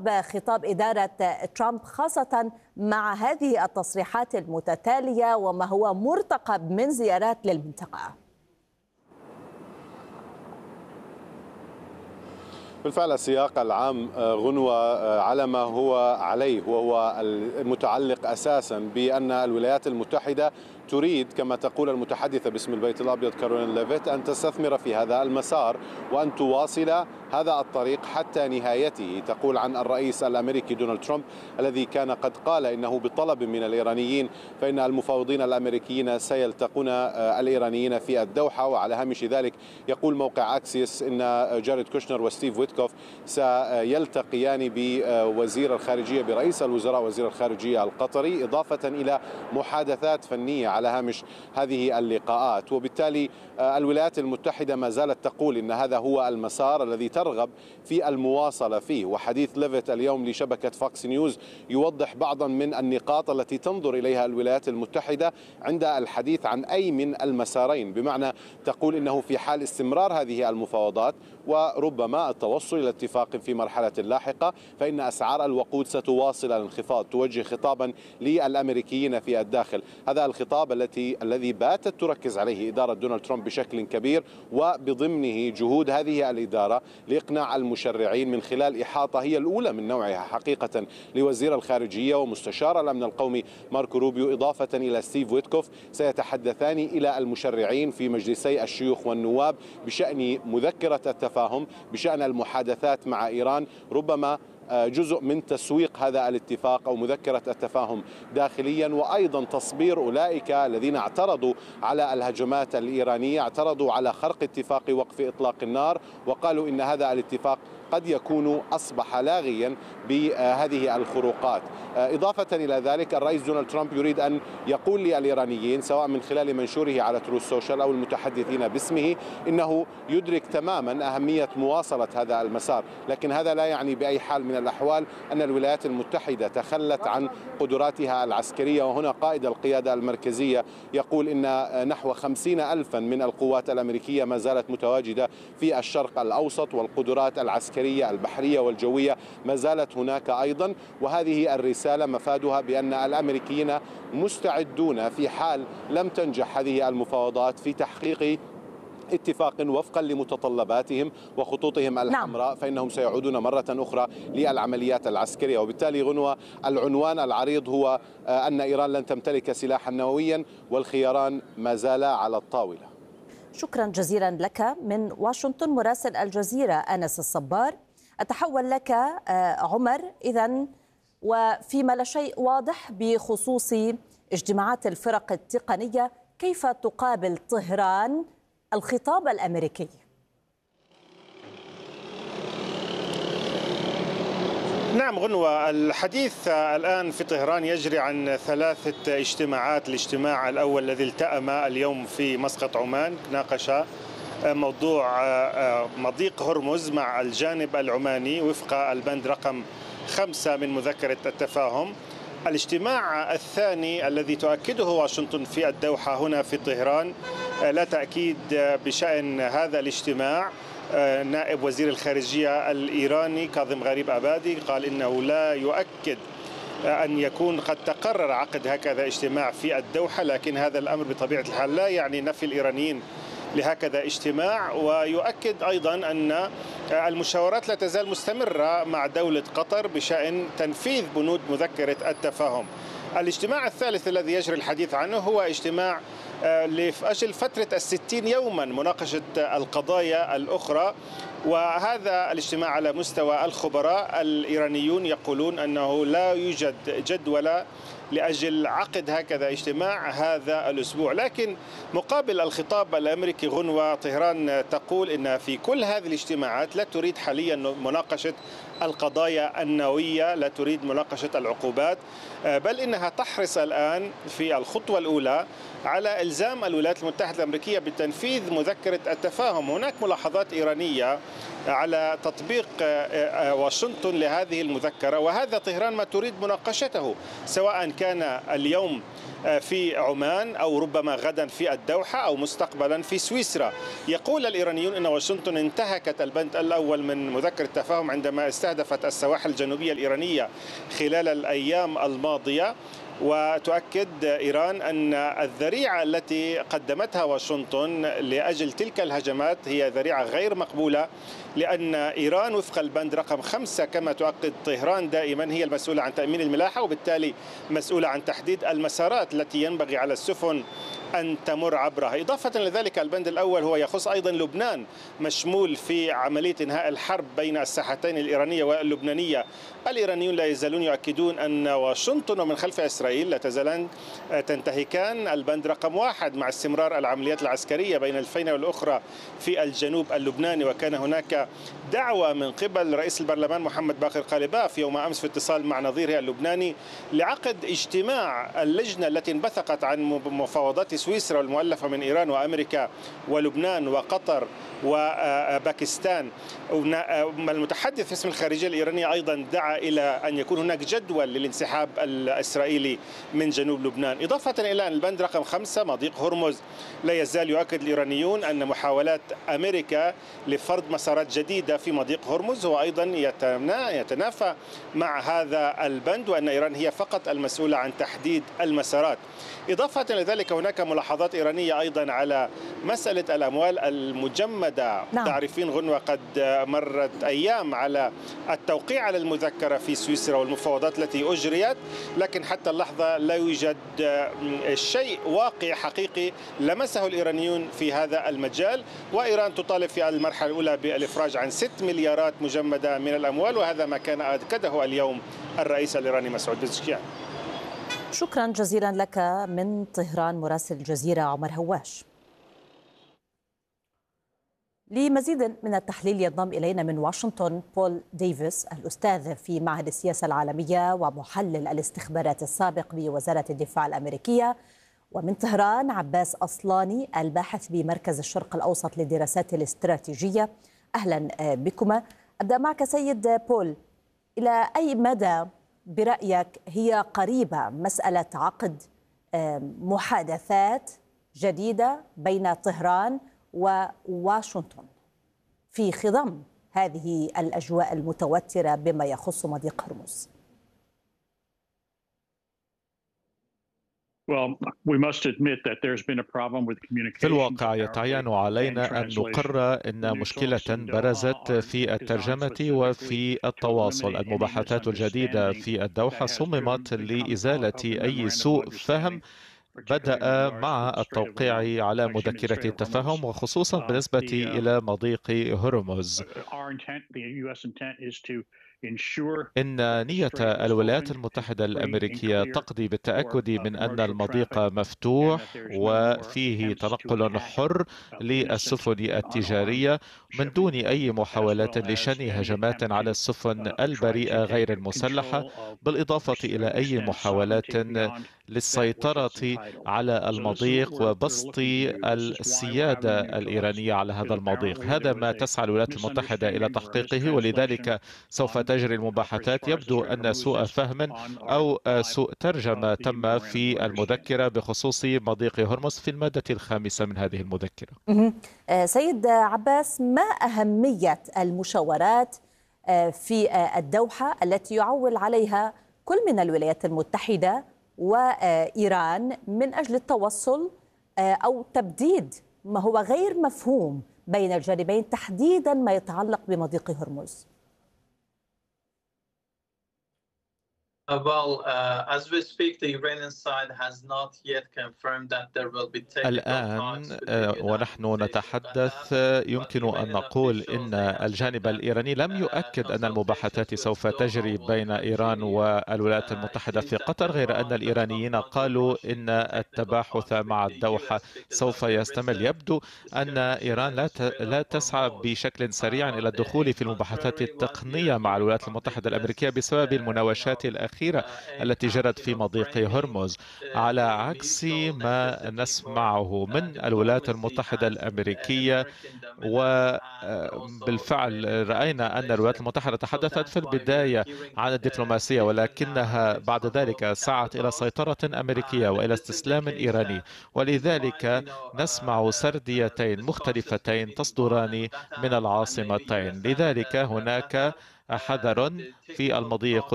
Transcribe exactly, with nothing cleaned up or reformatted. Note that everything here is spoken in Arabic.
استيعاب خطاب إدارة ترامب، خاصة مع هذه التصريحات المتتالية وما هو مرتقب من زيارات للمنطقة؟ بالفعل السياق العام غنوة على ما هو عليه، وهو المتعلق أساسا بأن الولايات المتحدة تريد كما تقول المتحدثة باسم البيت الأبيض كارولين ليفيت أن تستثمر في هذا المسار وأن تواصل هذا الطريق حتى نهايته. تقول عن الرئيس الأمريكي دونالد ترامب الذي كان قد قال إنه بطلب من الإيرانيين فإن المفاوضين الأمريكيين سيلتقون الإيرانيين في الدوحة. وعلى هامش ذلك يقول موقع أكسيس إن جاريد كوشنر وستيف ويتكوف سيلتقيان بوزير الخارجية برئيس الوزراء وزير الخارجية القطري، إضافة إلى محادثات فنية على هامش هذه اللقاءات. وبالتالي الولايات المتحدة ما زالت تقول إن هذا هو المسار الذي ترغب في المواصلة فيه. وحديث ليفيت اليوم لشبكة فوكس نيوز يوضح بعضا من النقاط التي تنظر إليها الولايات المتحدة عند الحديث عن أي من المسارين، بمعنى تقول إنه في حال استمرار هذه المفاوضات وربما التوصل إلى اتفاق في مرحلة لاحقة فإن أسعار الوقود ستواصل الانخفاض. توجه خطابا للأمريكيين في الداخل، هذا الخطاب التي الذي باتت تركز عليه إدارة دونالد ترامب بشكل كبير، وبضمنه جهود هذه الإدارة لإقناع المشرعين من خلال إحاطة هي الأولى من نوعها حقيقة لوزير الخارجية ومستشار الأمن القومي ماركو روبيو، إضافة إلى ستيف ويتكوف، سيتحدثان إلى المشرعين في مجلسي الشيوخ والنواب بشأن مذكرة التفاهم، بشأن المحادثات مع إيران، ربما جزء من تسويق هذا الاتفاق أو مذكرة التفاهم داخليا، وأيضا تصبير أولئك الذين اعترضوا على الهجمات الإيرانية، اعترضوا على خرق اتفاق وقف إطلاق النار، وقالوا إن هذا الاتفاق قد يكون أصبح لاغيا بهذه الخروقات. إضافة إلى ذلك الرئيس دونالد ترامب يريد أن يقول للإيرانيين سواء من خلال منشوره على تروث سوشيال أو المتحدثين باسمه إنه يدرك تماما أهمية مواصلة هذا المسار، لكن هذا لا يعني بأي حال من الأحوال أن الولايات المتحدة تخلت عن قدراتها العسكرية. وهنا قائد القيادة المركزية يقول إن نحو خمسين ألفا من القوات الأمريكية ما زالت متواجدة في الشرق الأوسط، والقدرات العسكرية البحرية والجوية ما زالت هناك أيضا. وهذه الرسالة مفادها بأن الأمريكيين مستعدون في حال لم تنجح هذه المفاوضات في تحقيق اتفاق وفقا لمتطلباتهم وخطوطهم الحمراء، فإنهم سيعودون مرة أخرى للعمليات العسكرية. وبالتالي غنوة العنوان العريض هو أن إيران لن تمتلك سلاحا نوويا والخياران ما زالا على الطاولة. شكرا جزيلا لك من واشنطن مراسل الجزيرة أنس الصبار. أتحول لك عمر إذن، وفيما لا شيء واضح بخصوص اجتماعات الفرق التقنية، كيف تقابل طهران الخطاب الأمريكي؟ نعم غنوة، الحديث الآن في طهران يجري عن ثلاثة اجتماعات. الاجتماع الأول الذي التأم اليوم في مسقط عمان ناقش موضوع مضيق هرمز مع الجانب العماني وفق البند رقم خمسة من مذكرة التفاهم. الاجتماع الثاني الذي تؤكده واشنطن في الدوحة هنا في طهران، لا تأكيد بشأن هذا الاجتماع. نائب وزير الخارجية الإيراني كاظم غريب أبادي قال إنه لا يؤكد أن يكون قد تقرر عقد هكذا اجتماع في الدوحة، لكن هذا الأمر بطبيعة الحال لا يعني نفي الإيرانيين لهكذا اجتماع. ويؤكد أيضا أن المشاورات لا تزال مستمرة مع دولة قطر بشأن تنفيذ بنود مذكرة التفاهم. الاجتماع الثالث الذي يجري الحديث عنه هو اجتماع لأجل فترة الستين يوما مناقشة القضايا الأخرى، وهذا الاجتماع على مستوى الخبراء الإيرانيون يقولون أنه لا يوجد جدول لأجل عقد هكذا اجتماع هذا الأسبوع. لكن مقابل الخطاب الأمريكي غنوة، طهران تقول إن في كل هذه الاجتماعات لا تريد حاليا مناقشة القضايا النووية، لا تريد مناقشة العقوبات، بل إنها تحرص الآن في الخطوة الأولى على إلزام الولايات المتحدة الأمريكية بتنفيذ مذكرة التفاهم. هناك ملاحظات إيرانية على تطبيق واشنطن لهذه المذكرة، وهذا طهران ما تريد مناقشته سواء كان اليوم في عمان أو ربما غدا في الدوحة أو مستقبلا في سويسرا. يقول الإيرانيون أن واشنطن انتهكت البند الأول من مذكرة التفاهم عندما استهدفت السواحل الجنوبية الإيرانية خلال الأيام الماضية، وتؤكد إيران أن الذريعة التي قدمتها واشنطن لأجل تلك الهجمات هي ذريعة غير مقبولة، لأن إيران وفق البند رقم خمسة كما تؤكد طهران دائما هي المسؤولة عن تأمين الملاحة، وبالتالي مسؤولة عن تحديد المسارات التي ينبغي على السفن أن تمر عبرها. إضافة لذلك البند الأول هو يخص أيضا لبنان، مشمول في عملية إنهاء الحرب بين الساحتين الإيرانية واللبنانية. الإيرانيون لا يزالون يؤكدون أن واشنطن ومن خلف إسرائيل لا تزالان تنتهكان البند رقم واحد مع استمرار العمليات العسكرية بين الفينة والأخرى في الجنوب اللبناني. وكان هناك دعوة من قبل رئيس البرلمان محمد باقر قالباف يوم أمس في اتصال مع نظيره اللبناني لعقد اجتماع اللجنة التي انبثقت عن مفاوضات سويسرا والمؤلفة من إيران وأمريكا ولبنان وقطر وباكستان. المتحدث باسم الخارجية الإيرانية أيضا دعا إلى أن يكون هناك جدول للانسحاب الإسرائيلي من جنوب لبنان. إضافة إلى أن البند رقم خمسة مضيق هرمز لا يزال يؤكد الإيرانيون أن محاولات أمريكا لفرض مسارات جديدة في مضيق هرمز هو أيضا يتنافى مع هذا البند، وأن إيران هي فقط المسؤولة عن تحديد المسارات. إضافة لذلك هناك ملاحظات إيرانية أيضا على مسألة الأموال المجمدة. نعم. تعرفين غنوة قد مرت أيام على التوقيع على المذكرة في سويسرا والمفاوضات التي أجريت، لكن حتى اللحظة لا يوجد شيء واقع حقيقي لمسه الإيرانيون في هذا المجال. وإيران تطالب في المرحلة الأولى بالإفراج عن ست مليارات مجمدة من الأموال، وهذا ما كان أكده اليوم الرئيس الإيراني مسعود بزكيان. شكرا جزيلا لك من طهران مراسل الجزيرة عمر هواش. لمزيد من التحليل ينضم إلينا من واشنطن بول ديفيس الأستاذ في معهد السياسة العالمية ومحلل الاستخبارات السابق بوزارة الدفاع الأمريكية، ومن طهران عباس أصلاني الباحث بمركز الشرق الأوسط للدراسات الاستراتيجية. أهلا بكما. أبدأ معك سيد بول، إلى أي مدى برأيك هي قريبة مسألة عقد محادثات جديدة بين طهران وواشنطن في خضم هذه الأجواء المتوترة بما يخص مضيق هرمز؟ في الواقع يتعين علينا أن نقر أن مشكلة برزت في الترجمة وفي التواصل. المباحثات الجديدة في الدوحة صممت لإزالة أي سوء فهم بدأ مع التوقيع على مذكرة التفاهم، وخصوصا بالنسبة إلى مضيق هرمز. إن نية الولايات المتحدة الأمريكية تقضي بالتأكد من أن المضيق مفتوح وفيه تنقل حر للسفن التجارية من دون أي محاولات لشن هجمات على السفن البريئة غير المسلحة، بالإضافة إلى أي محاولات للسيطرة على المضيق وبسط السيادة الإيرانية على هذا المضيق. هذا ما تسعى الولايات المتحدة إلى تحقيقه، ولذلك سوف تجري المباحثات. يبدو أن سوء فهم أو سوء ترجمة تم في المذكرة بخصوص مضيق هرمز في المادة الخامسة من هذه المذكرة. سيد عباس، ما أهمية المشاورات في الدوحة التي يعول عليها كل من الولايات المتحدة وإيران من أجل التوصل أو تبديد ما هو غير مفهوم بين الجانبين، تحديدا ما يتعلق بمضيق هرمز؟ الآن ونحن نتحدث يمكن أن نقول إن الجانب الإيراني لم يؤكد أن المباحثات سوف تجري بين إيران والولايات المتحدة في قطر، غير أن الإيرانيين قالوا إن التباحث مع الدوحة سوف يستمر. يبدو أن إيران لا لا تسعى بشكل سريع إلى الدخول في المباحثات التقنية مع الولايات المتحدة الأمريكية بسبب المناوشات الأخيرة الأخيرة التي جرت في مضيق هرمز، على عكس ما نسمعه من الولايات المتحدة الأمريكية. وبالفعل رأينا أن الولايات المتحدة تحدثت في البداية عن الدبلوماسية، ولكنها بعد ذلك سعت إلى سيطرة أمريكية وإلى استسلام إيراني، ولذلك نسمع سرديتين مختلفتين تصدران من العاصمتين. لذلك هناك حذر في المضيق